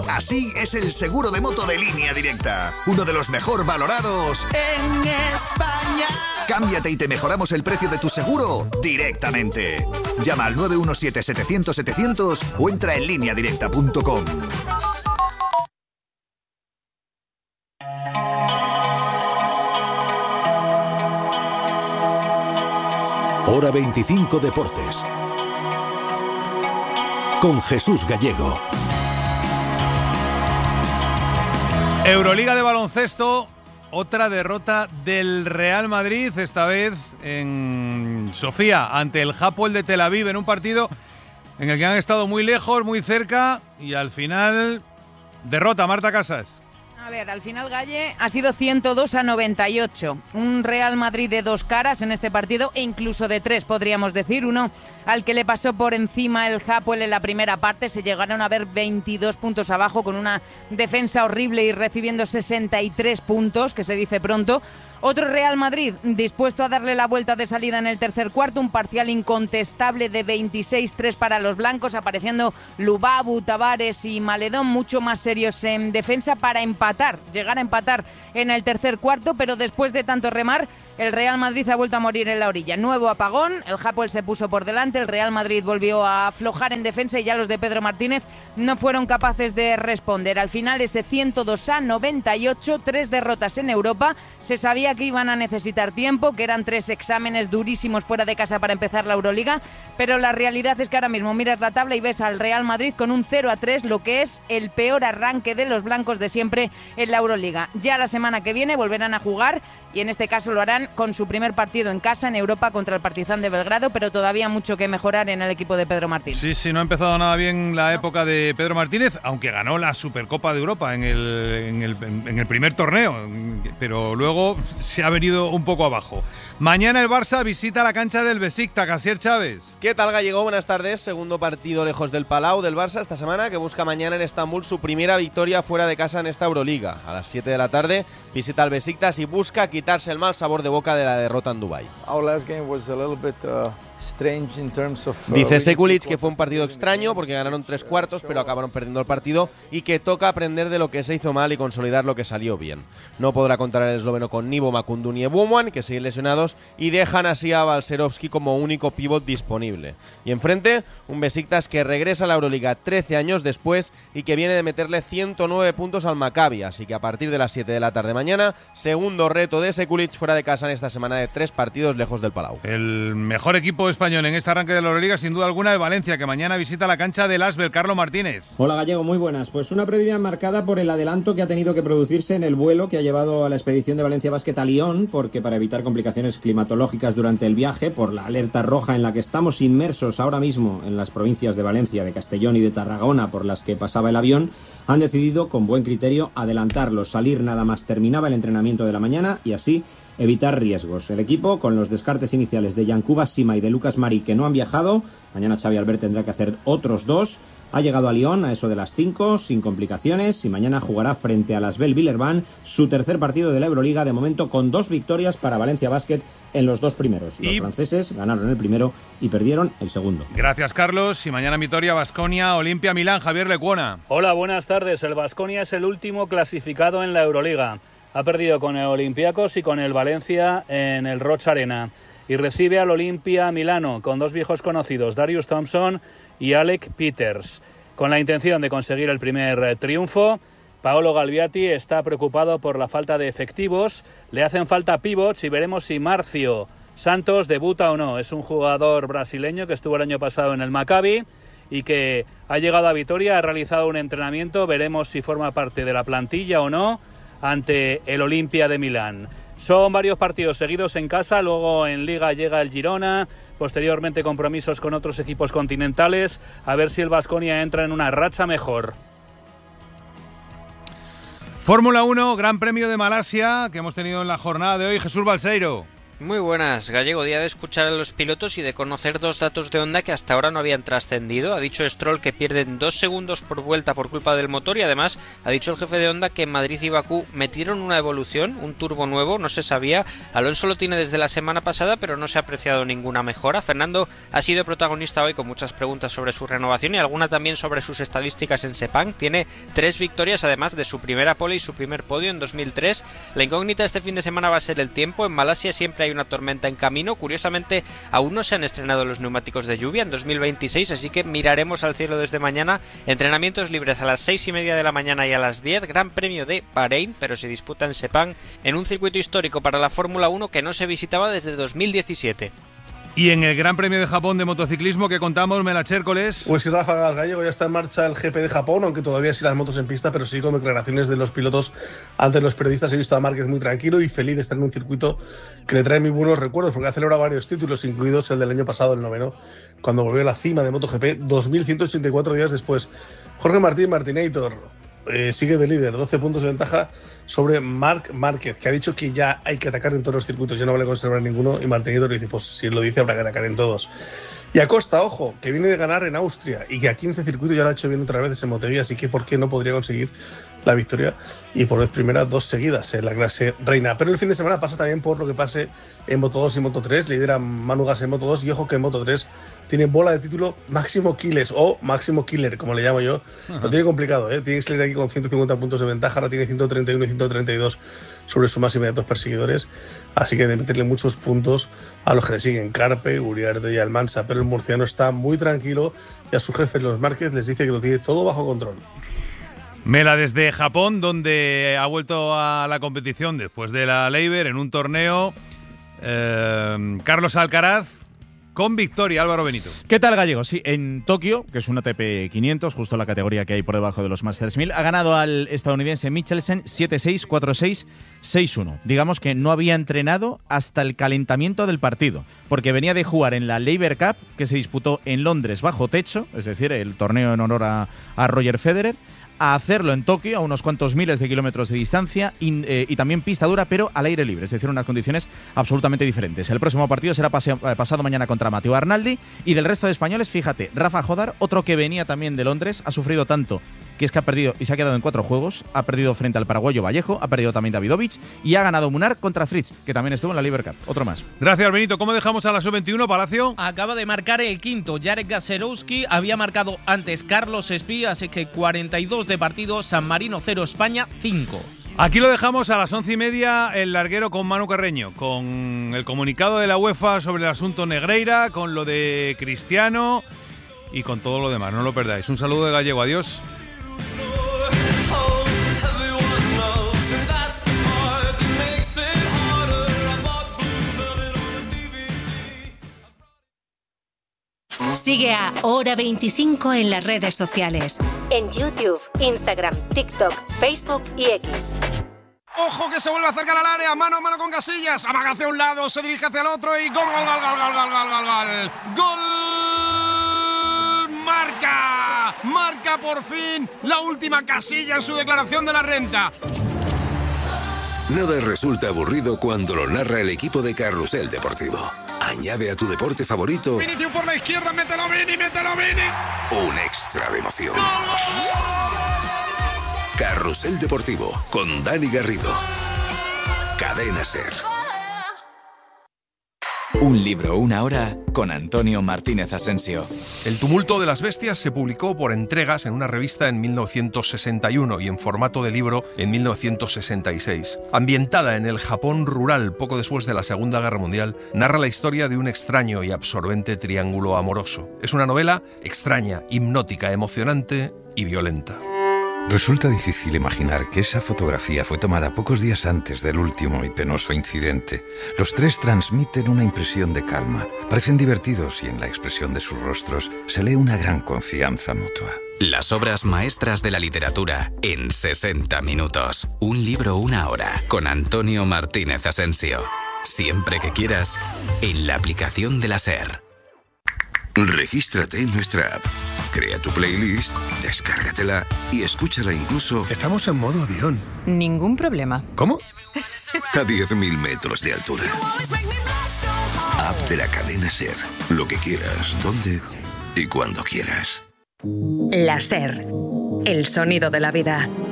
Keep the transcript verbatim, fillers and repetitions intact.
Así es el seguro de moto de Línea Directa, uno de los mejor valorados en España. Cámbiate y te mejoramos el precio de tu seguro directamente. Llama al nueve uno siete, setecientos, setecientos o entra en línea directa punto com. Hora veinticinco Deportes. Con Jesús Gallego. Euroliga de baloncesto, otra derrota del Real Madrid, esta vez en Sofía, ante el Hapoel de Tel Aviv, en un partido en el que han estado muy lejos, muy cerca, y al final, derrota. Marta Casas. A ver, al final, Galle, ha sido ciento dos a noventa y ocho. Un Real Madrid de dos caras en este partido, e incluso de tres, podríamos decir. Uno al que le pasó por encima el Hapoel en la primera parte. Se llegaron a ver veintidós puntos abajo, con una defensa horrible y recibiendo sesenta y tres puntos, que se dice pronto. Otro Real Madrid dispuesto a darle la vuelta de salida en el tercer cuarto, un parcial incontestable de veintiséis tres para los blancos, apareciendo Lubabu, Tavares y Maledón mucho más serios en defensa para empatar, llegar a empatar en el tercer cuarto, pero después de tanto remar, el Real Madrid ha vuelto a morir en la orilla. Nuevo apagón, el Hapoel se puso por delante, el Real Madrid volvió a aflojar en defensa y ya los de Pedro Martínez no fueron capaces de responder. Al final, ese ciento dos a noventa y ocho, tres derrotas en Europa. Se sabía que iban a necesitar tiempo, que eran tres exámenes durísimos fuera de casa para empezar la Euroliga, pero la realidad es que ahora mismo miras la tabla y ves al Real Madrid con un cero a tres, lo que es el peor arranque de los blancos de siempre en la Euroliga. Ya la semana que viene volverán a jugar y en este caso lo harán con su primer partido en casa en Europa contra el Partizan de Belgrado, pero todavía mucho que mejorar en el equipo de Pedro Martínez. Sí, sí, no ha empezado nada bien la época de Pedro Martínez, aunque ganó la Supercopa de Europa en el, en el, en el primer torneo, pero luego se ha venido un poco abajo. Mañana el Barça visita la cancha del Besiktas. Asier Chávez. ¿Qué tal, Gallego? Buenas tardes. Segundo partido lejos del Palau del Barça esta semana, que busca mañana en Estambul su primera victoria fuera de casa en esta Euroliga. A las siete de la tarde visita al Besiktas y busca quitarse el mal sabor de boca de la derrota en Dubái. Dice Sekulic que fue un partido extraño porque ganaron tres cuartos pero acabaron perdiendo el partido y que toca aprender de lo que se hizo mal y consolidar lo que salió bien. No podrá contar el esloveno con Nibo, Makundu ni Ebuman, que siguen lesionados, y dejan así a Balcerovski como único pívot disponible. Y enfrente, un Besiktas que regresa a la Euroliga trece años después y que viene de meterle ciento nueve puntos al Maccabi, así que a partir de las siete de la tarde mañana, segundo reto de Sekulic fuera de casa en esta semana de tres partidos lejos del Palau. El mejor equipo español en este arranque de la Euroliga, sin duda alguna, el Valencia, que mañana visita la cancha del Asbel. Carlos Martínez. Hola, Gallego, muy buenas. Pues una previa marcada por el adelanto que ha tenido que producirse en el vuelo que ha llevado a la expedición de Valencia Basket a Lyon, porque para evitar complicaciones climatológicas durante el viaje, por la alerta roja en la que estamos inmersos ahora mismo en las provincias de Valencia, de Castellón y de Tarragona, por las que pasaba el avión, han decidido con buen criterio adelantarlo, salir nada más terminaba el entrenamiento de la mañana y así evitar riesgos. El equipo, con los descartes iniciales de Yankuba Sima y de Lucas Marí, que no han viajado, mañana Xavi Albert tendrá que hacer otros dos, ha llegado a Lyon a eso de las cinco, sin complicaciones, y mañana jugará frente a las Asbel Villeurbanne su tercer partido de la Euroliga, de momento con dos victorias para Valencia Basket en los dos primeros. Los y... franceses ganaron el primero y perdieron el segundo. Gracias, Carlos. Y mañana Vitoria, Baskonia, Olimpia, Milán. Javier Lecuona. Hola, buenas tardes. El Baskonia es el último clasificado en la Euroliga. Ha perdido con el Olympiacos y con el Valencia en el Roig Arena. Y recibe al Olimpia Milano con dos viejos conocidos, Darius Thompson y Alec Peters. Con la intención de conseguir el primer triunfo, Paolo Galviati está preocupado por la falta de efectivos. Le hacen falta pivots y veremos si Marcio Santos debuta o no. Es un jugador brasileño que estuvo el año pasado en el Maccabi y que ha llegado a Vitoria, ha realizado un entrenamiento. Veremos si forma parte de la plantilla o no ante el Olimpia de Milán. Son varios partidos seguidos en casa, luego en Liga llega el Girona, posteriormente compromisos con otros equipos continentales, a ver si el Baskonia entra en una racha mejor. Fórmula uno, Gran Premio de Malasia, que hemos tenido en la jornada de hoy. Jesús Balseiro. Muy buenas, Gallego. Día de escuchar a los pilotos y de conocer dos datos de Honda que hasta ahora no habían trascendido. Ha dicho Stroll que pierden dos segundos por vuelta por culpa del motor y además ha dicho el jefe de Honda que en Madrid y Bakú metieron una evolución, un turbo nuevo, no se sabía. Alonso lo tiene desde la semana pasada pero no se ha apreciado ninguna mejora. Fernando ha sido protagonista hoy con muchas preguntas sobre su renovación y alguna también sobre sus estadísticas en Sepang. Tiene tres victorias además de su primera pole y su primer podio en dos mil tres. La incógnita este fin de semana va a ser el tiempo. En Malasia siempre hay una tormenta en camino. Curiosamente, aún no se han estrenado los neumáticos de lluvia en dos mil veintiséis, así que miraremos al cielo desde mañana. Entrenamientos libres a las seis y media de la mañana y a las diez. Gran Premio de Bahrein, pero se disputa en Sepang, en un circuito histórico para la Fórmula uno que no se visitaba desde dos mil diecisiete. Y en el Gran Premio de Japón de motociclismo que contamos, Melachércoles. Pues sí, Rafa Gallego, ya está en marcha el G P de Japón, aunque todavía sí las motos en pista, pero sí con declaraciones de los pilotos ante los periodistas. He visto a Márquez muy tranquilo y feliz de estar en un circuito que le trae muy buenos recuerdos, porque ha celebrado varios títulos, incluidos el del año pasado, el noveno, cuando volvió a la cima de MotoGP dos mil ciento ochenta y cuatro días después. Jorge Martín Martinator eh, sigue de líder, doce puntos de ventaja sobre Marc Márquez, que ha dicho que ya hay que atacar en todos los circuitos, ya no vale conservar ninguno, y Martinator dice, pues si él lo dice habrá que atacar en todos. Y Acosta, ojo, que viene de ganar en Austria y que aquí en este circuito ya lo ha hecho bien otra vez en Motegi, así que ¿por qué no podría conseguir la victoria? Y por vez primera, dos seguidas en la clase reina. Pero el fin de semana pasa también por lo que pase en Moto dos y Moto tres. Lidera Manu Gas en Moto dos y ojo que en Moto tres tiene bola de título Máximo Quiles o Máximo Killer, como le llamo yo. Uh-huh. Lo tiene complicado, ¿eh? Tiene que salir aquí con ciento cincuenta puntos de ventaja, ahora tiene ciento treinta y uno y ciento treinta y dos sobre su más inmediatos perseguidores, así que de meterle muchos puntos a los que le siguen, Carpe, Uriarte y Almansa, pero el murciano está muy tranquilo y a su jefe, los Márquez, les dice que lo tiene todo bajo control. Mela desde Japón, donde ha vuelto a la competición después de la Leiber en un torneo. Eh, Carlos Alcaraz con victoria, Álvaro Benito. ¿Qué tal, Gallego? Sí, en Tokio, que es un A T P quinientos, justo la categoría que hay por debajo de los Masters mil, ha ganado al estadounidense Michelsen siete seis, cuatro seis, seis uno. Digamos que no había entrenado hasta el calentamiento del partido, porque venía de jugar en la Laver Cup, que se disputó en Londres bajo techo, es decir, el torneo en honor a, a Roger Federer, a hacerlo en Tokio, a unos cuantos miles de kilómetros de distancia y, eh, y también pista dura, pero al aire libre, es decir, unas condiciones absolutamente diferentes. El próximo partido será pase, eh, pasado mañana contra Matteo Arnaldi y del resto de españoles, fíjate, Rafa Jodar, otro que venía también de Londres, ha sufrido tanto que es que ha perdido y se ha quedado en cuatro juegos, ha perdido frente al paraguayo Vallejo, ha perdido también Davidovich y ha ganado Munar contra Fritz, que también estuvo en la Laver Cup. Otro más. Gracias, Benito. ¿Cómo dejamos a la sub veintiuno, Palacio? Acaba de marcar el quinto, Jarek Gaserowski, había marcado antes Carlos Espí, así que cuarenta y dos de partido, San Marino cero, España cinco. Aquí lo dejamos a las once y media, el larguero con Manu Carreño, con el comunicado de la UEFA sobre el asunto Negreira, con lo de Cristiano y con todo lo demás. No lo perdáis. Un saludo de Gallego. Adiós. Sigue a Hora veinticinco en las redes sociales. En YouTube, Instagram, TikTok, Facebook y X. ¡Ojo que se vuelve a acercar al área! ¡Mano a mano con Casillas! Amaga hacia un lado, se dirige hacia el otro y ¡gol, gol, gol, gol, gol, gol, gol, gol, gol! ¡Gol! ¡Marca! ¡Marca por fin la última Casilla en su declaración de la renta! Nada resulta aburrido cuando lo narra el equipo de Carrusel Deportivo. Añade a tu deporte favorito Vinicius por la izquierda, mételo Vini, mételo Vini. un extra de emoción. Carrusel Deportivo con Dani Garrido. Cadena Ser. Un libro, una hora, con Antonio Martínez Asensio. El tumulto de las bestias se publicó por entregas en una revista en mil novecientos sesenta y uno y en formato de libro en mil novecientos sesenta y seis. Ambientada en el Japón rural poco después de la Segunda Guerra Mundial, narra la historia de un extraño y absorbente triángulo amoroso. Es una novela extraña, hipnótica, emocionante y violenta. Resulta difícil imaginar que esa fotografía fue tomada pocos días antes del último y penoso incidente. Los tres transmiten una impresión de calma, parecen divertidos y en la expresión de sus rostros se lee una gran confianza mutua. Las obras maestras de la literatura en sesenta minutos. Un libro, una hora, con Antonio Martínez Asensio. Siempre que quieras, en la aplicación de la SER. Regístrate en nuestra app. Crea tu playlist, descárgatela y escúchala incluso... Estamos en modo avión. Ningún problema. ¿Cómo? a diez mil metros de altura. App de la cadena SER. Lo que quieras, dónde y cuando quieras. La SER. El sonido de la vida.